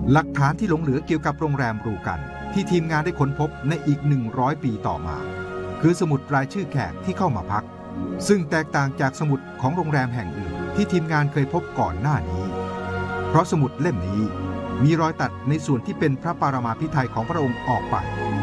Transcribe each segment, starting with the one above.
หลักฐานที่หลงเหลือเกี่ยวกับโรงแรมรูกันที่ทีมงานได้ค้นพบในอีก100 ปีต่อมาคือสมุดรายชื่อแขกที่เข้ามาพักซึ่งแตกต่างจากสมุดของโรงแรมแห่งอื่นที่ทีมงานเคยพบก่อนหน้านี้เพราะสมุดเล่มนี้มีรอยตัดในส่วนที่เป็นพระปรมาภิไธยของพระองค์ออกไป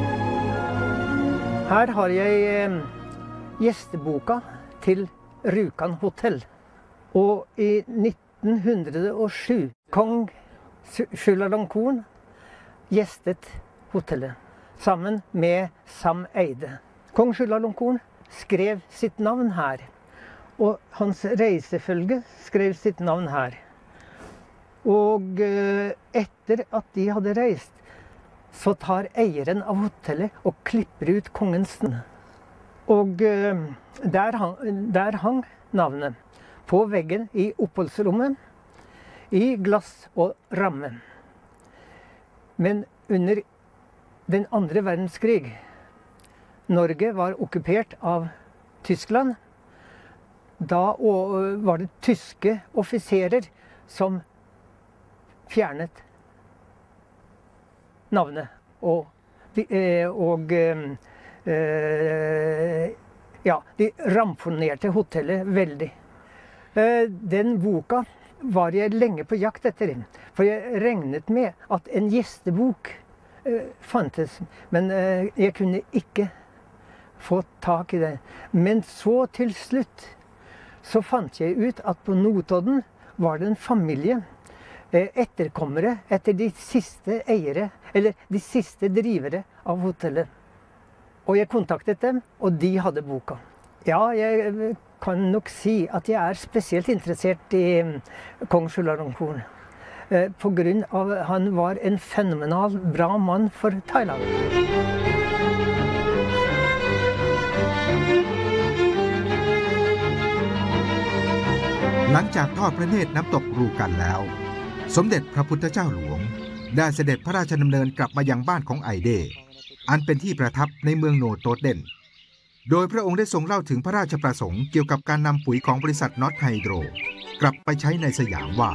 Her har jeg gjesteboka til Rjukan hotell. Og i 1907 kong Chulalongkorn gjestet hotellet sammen med Sam Eide. Kong Chulalongkorn skrev sitt navn her, og hans reisefølge skrev sitt navn her. Og etter at de hadde reist, så tar eieren av hotellet og klipper ut kongens navn. Og der hang navnet på veggen i oppholdsrommet, i glass og ramme. Men under den andre verdenskrig, Norge var okkupert av Tyskland, da var det tyske offiserer som fjernet navnet, og de ramponerte hotellet veldig. Den boka var jeg lenge på jakt etter, for jeg regnet med at en gjestebok fantes, men jeg kunne ikke få tak i det. Men så til slutt så fant jeg ut at på Notodden var det en familie etterkommere etter de siste eiere, eller de siste drivere av hotellet. Og jeg kontaktet dem, og de hadde boka. Ja, jeg kan nok si at jeg er spesielt interessert i kong Chulalongkorn. På grunn av at han var en fenomenal bra mann for Thailand. หลังจากทอดพระเนตรน้ำตกรูกันแล้วสมเด็จพระพุทธเจ้าหลวงได้เสด็จพระราชดำเนินกลับมายังบ้านของไอเดอันเป็นที่ประทับในเมืองโนโตเดนโดยพระองค์ได้ทรงเล่าถึงพระราชประสงค์เกี่ยวกับการนำปุ๋ยของบริษัทน็อตไฮโดรกลับไปใช้ในสยามว่า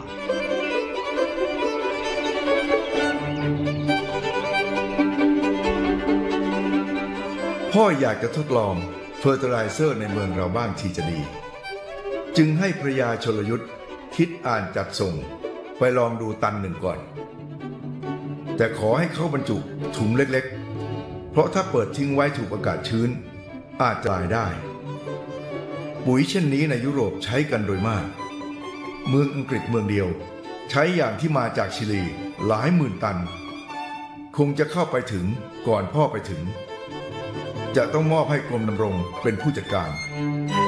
พ่ออยากจะทดลองเฟอร์ติไลเซอร์ในเมืองเราบ้างทีจะดีจึงให้พระยาชลยุทธคิดอ่านจัดส่งไปลองดูตันหนึ่งก่อนแต่ขอให้เข้าบรรจุถุงเล็กๆเพราะถ้าเปิดทิ้งไว้ถูกอากาศชื้นอาจจะตายได้ปุ๋ยเช่นนี้ในยุโรปใช้กันโดยมากเมืองอังกฤษเมืองเดียวใช้อย่างที่มาจากชิลีหลายหมื่นตันคงจะเข้าไปถึงก่อนพ่อไปถึงจะต้องมอบให้กรมดำรงเป็นผู้จัดการ